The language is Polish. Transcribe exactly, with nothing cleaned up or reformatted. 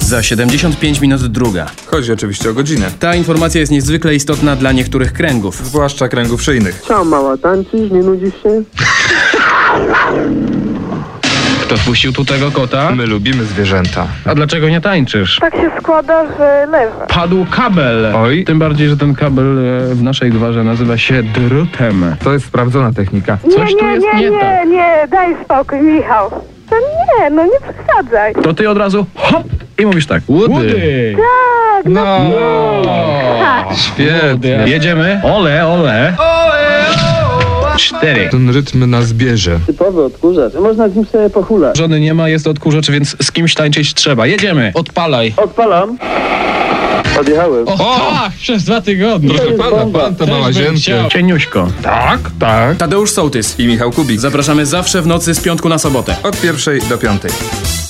Za siedemdziesiąt pięć minut druga. Chodzi oczywiście o godzinę. Ta informacja jest niezwykle istotna dla niektórych kręgów. Zwłaszcza kręgów szyjnych. Ciao mała, tańczysz? Nie nudzisz się? Kto spuścił tu tego kota? My lubimy zwierzęta. A dlaczego nie tańczysz? Tak się składa, że leżę. Padł kabel. Oj. Tym bardziej, że ten kabel e, w naszej gwarze nazywa się drutem. To jest sprawdzona technika. Nie, Coś tu nie, jest nie, nie nie, tak. nie, daj spokój, Michał. To nie, no nie przesadzaj. To ty od razu hop i mówisz tak. Woody. Tak, no, No, tak. świetnie. Jedziemy. Ole, ole. Cztery. Ten rytm nas bierze. Typowy odkurzacz. Można z nim sobie pochulać. Żony nie ma, jest odkurzacz, więc z kimś tańczyć trzeba. Jedziemy. Odpalaj. Odpalam. Odjechałem. O, tak, przez dwa tygodnie. Proszę pana, pan to ma łazienkę. Cieniuśko. Tak, tak. Tadeusz Sołtys. I Michał Kubik. Zapraszamy zawsze w nocy z piątku na sobotę. Od pierwszej do piątej.